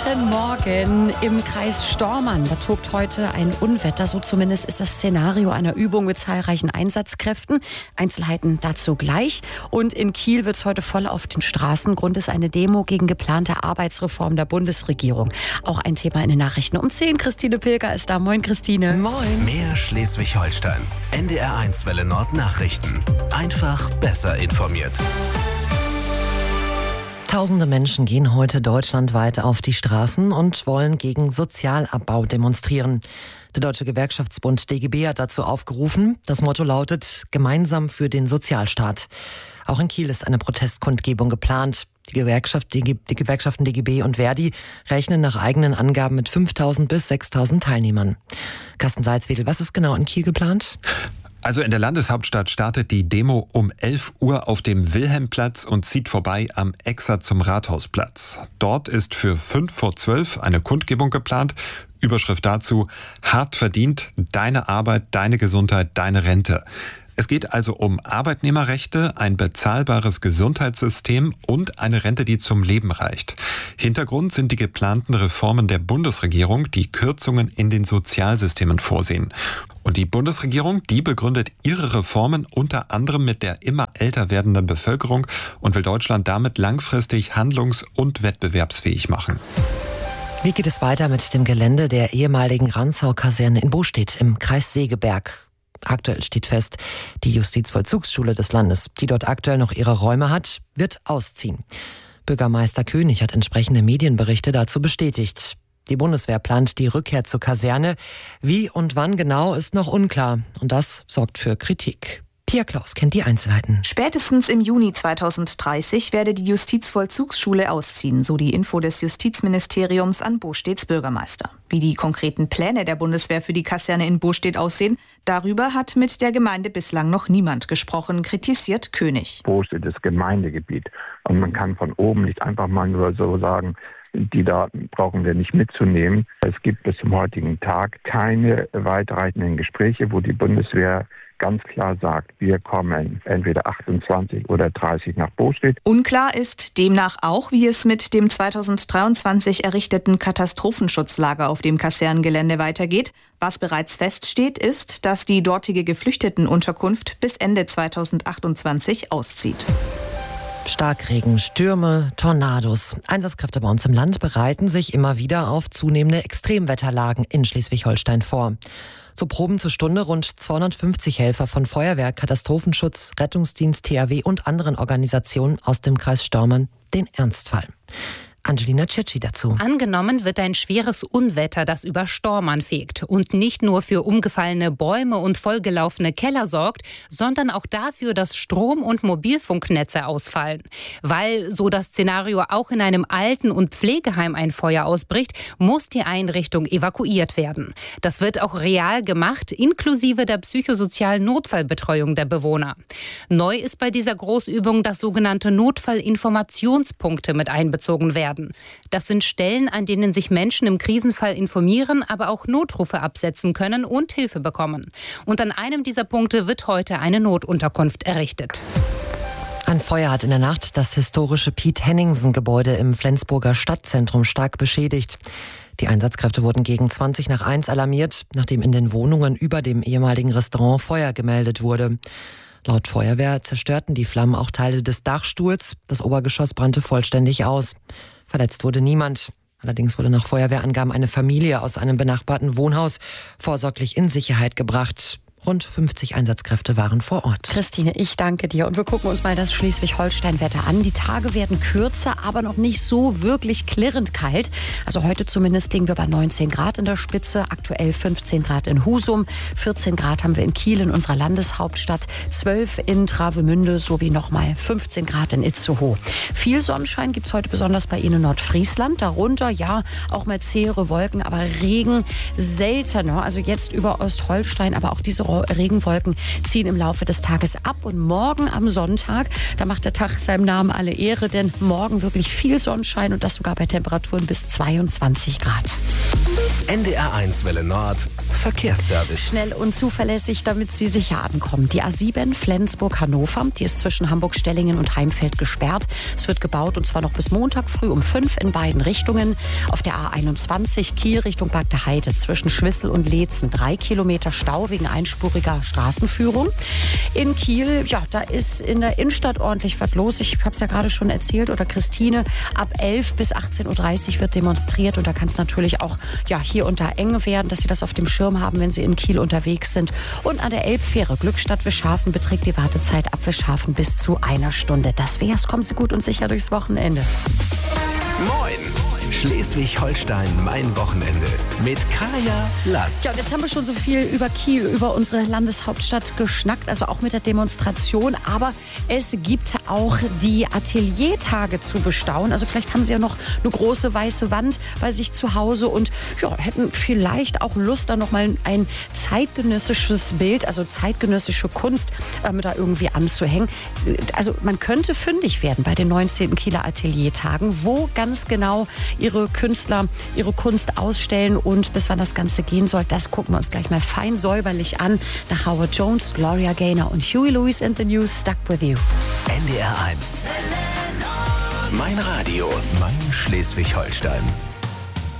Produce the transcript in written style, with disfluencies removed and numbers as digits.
Guten Morgen. Im Kreis Stormarn, da tobt heute ein Unwetter. So zumindest ist das Szenario einer Übung mit zahlreichen Einsatzkräften. Einzelheiten dazu gleich. Und in Kiel wird es heute voll auf den Straßen. Grund ist eine Demo gegen geplante Arbeitsreform der Bundesregierung. Auch ein Thema in den Nachrichten um 10. Christine Pilger ist da. Moin, Christine. Moin. Mehr Schleswig-Holstein. NDR1 Welle Nord Nachrichten. Einfach besser informiert. Tausende Menschen gehen heute deutschlandweit auf die Straßen und wollen gegen Sozialabbau demonstrieren. Der Deutsche Gewerkschaftsbund DGB hat dazu aufgerufen. Das Motto lautet: Gemeinsam für den Sozialstaat. Auch in Kiel ist eine Protestkundgebung geplant. Die Gewerkschaften DGB und Verdi rechnen nach eigenen Angaben mit 5.000 bis 6.000 Teilnehmern. Carsten Salzwedel, was ist genau in Kiel geplant? Also in der Landeshauptstadt startet die Demo um 11 Uhr auf dem Wilhelmplatz und zieht vorbei am Exer zum Rathausplatz. Dort ist für 5 vor 12 eine Kundgebung geplant. Überschrift dazu: Hart verdient, deine Arbeit, deine Gesundheit, deine Rente. Es geht also um Arbeitnehmerrechte, ein bezahlbares Gesundheitssystem und eine Rente, die zum Leben reicht. Hintergrund sind die geplanten Reformen der Bundesregierung, die Kürzungen in den Sozialsystemen vorsehen. Und die Bundesregierung, die begründet ihre Reformen unter anderem mit der immer älter werdenden Bevölkerung und will Deutschland damit langfristig handlungs- und wettbewerbsfähig machen. Wie geht es weiter mit dem Gelände der ehemaligen Rantzau-Kaserne in Bostedt im Kreis Segeberg? Aktuell steht fest, die Justizvollzugsschule des Landes, die dort aktuell noch ihre Räume hat, wird ausziehen. Bürgermeister König hat entsprechende Medienberichte dazu bestätigt. Die Bundeswehr plant die Rückkehr zur Kaserne. Wie und wann genau ist noch unklar. Und das sorgt für Kritik. Pia Klaus kennt die Einzelheiten. Spätestens im Juni 2030 werde die Justizvollzugsschule ausziehen, so die Info des Justizministeriums an Bostedts Bürgermeister. Wie die konkreten Pläne der Bundeswehr für die Kaserne in Bostedt aussehen, darüber hat mit der Gemeinde bislang noch niemand gesprochen, kritisiert König. Bostedt ist Gemeindegebiet und man kann von oben nicht einfach mal nur so sagen, die Daten brauchen wir nicht mitzunehmen. Es gibt bis zum heutigen Tag keine weitreichenden Gespräche, wo die Bundeswehr ganz klar sagt, wir kommen entweder 28 oder 30 nach Bostedt. Unklar ist demnach auch, wie es mit dem 2023 errichteten Katastrophenschutzlager auf dem Kasernengelände weitergeht. Was bereits feststeht, ist, dass die dortige Geflüchtetenunterkunft bis Ende 2028 auszieht. Starkregen, Stürme, Tornados. Einsatzkräfte bei uns im Land bereiten sich immer wieder auf zunehmende Extremwetterlagen in Schleswig-Holstein vor. So proben zur Stunde rund 250 Helfer von Feuerwehr, Katastrophenschutz, Rettungsdienst, THW und anderen Organisationen aus dem Kreis Stormarn den Ernstfall. Angelina Cicci dazu. Angenommen wird ein schweres Unwetter, das über Stormarn fegt und nicht nur für umgefallene Bäume und vollgelaufene Keller sorgt, sondern auch dafür, dass Strom- und Mobilfunknetze ausfallen. Weil, so das Szenario, auch in einem Alten- und Pflegeheim ein Feuer ausbricht, muss die Einrichtung evakuiert werden. Das wird auch real gemacht, inklusive der psychosozialen Notfallbetreuung der Bewohner. Neu ist bei dieser Großübung, dass sogenannte Notfallinformationspunkte mit einbezogen werden. Das sind Stellen, an denen sich Menschen im Krisenfall informieren, aber auch Notrufe absetzen können und Hilfe bekommen. Und an einem dieser Punkte wird heute eine Notunterkunft errichtet. Ein Feuer hat in der Nacht das historische Piet-Henningsen-Gebäude im Flensburger Stadtzentrum stark beschädigt. Die Einsatzkräfte wurden gegen 20 nach 1 alarmiert, nachdem in den Wohnungen über dem ehemaligen Restaurant Feuer gemeldet wurde. Laut Feuerwehr zerstörten die Flammen auch Teile des Dachstuhls. Das Obergeschoss brannte vollständig aus. Verletzt wurde niemand. Allerdings wurde nach Feuerwehrangaben eine Familie aus einem benachbarten Wohnhaus vorsorglich in Sicherheit gebracht. Rund 50 Einsatzkräfte waren vor Ort. Christine, ich danke dir. Und wir gucken uns mal das Schleswig-Holstein-Wetter an. Die Tage werden kürzer, aber noch nicht so wirklich klirrend kalt. Also heute zumindest liegen wir bei 19 Grad in der Spitze. Aktuell 15 Grad in Husum. 14 Grad haben wir in Kiel, in unserer Landeshauptstadt. 12 in Travemünde sowie nochmal 15 Grad in Itzehoe. Viel Sonnenschein gibt es heute besonders bei Ihnen in Nordfriesland. Darunter ja auch mal zähere Wolken, aber Regen seltener. Also jetzt über Ostholstein, aber auch diese Regenwolken ziehen im Laufe des Tages ab. Und morgen am Sonntag, da macht der Tag seinem Namen alle Ehre, denn morgen wirklich viel Sonnenschein und das sogar bei Temperaturen bis 22 Grad. NDR1 Welle Nord Verkehrsservice. Schnell und zuverlässig, damit Sie sicher ankommen. Die A7 Flensburg-Hannover, die ist zwischen Hamburg-Stellingen und Heimfeld gesperrt. Es wird gebaut und zwar noch bis Montag früh um 5 in beiden Richtungen. Auf der A21 Kiel Richtung Bagde Heide zwischen Schwissel und Leetzen 3 Kilometer Stau wegen einspuriger Straßenführung. In Kiel, ja, da ist in der Innenstadt ordentlich was los. Ich habe es ja gerade schon erzählt, oder Christine, ab 11 bis 18.30 Uhr wird demonstriert und da kann es natürlich auch hier und da eng werden, dass Sie das auf dem Schirm haben, wenn Sie in Kiel unterwegs sind. Und an der Elbfähre Glückstadt-Wischhafen beträgt die Wartezeit ab Wischhafen bis zu 1 Stunde. Das wär's. Kommen Sie gut und sicher durchs Wochenende. Moin! Schleswig-Holstein, mein Wochenende. Mit Kaya Lass. Ja, und jetzt haben wir schon so viel über Kiel, über unsere Landeshauptstadt geschnackt, also auch mit der Demonstration. Aber es gibt auch die Ateliertage zu bestaunen. Also vielleicht haben Sie ja noch eine große weiße Wand bei sich zu Hause und hätten vielleicht auch Lust, da nochmal ein zeitgenössisches Bild, also zeitgenössische Kunst da irgendwie anzuhängen. Also man könnte fündig werden bei den 19. Kieler Ateliertagen, wo ganz genau Ihre Künstler ihre Kunst ausstellen und bis wann das Ganze gehen soll, das gucken wir uns gleich mal fein säuberlich an. Nach Howard Jones, Gloria Gaynor und Huey Lewis in the News, Stuck with You. NDR 1. Mein Radio, mein Schleswig-Holstein.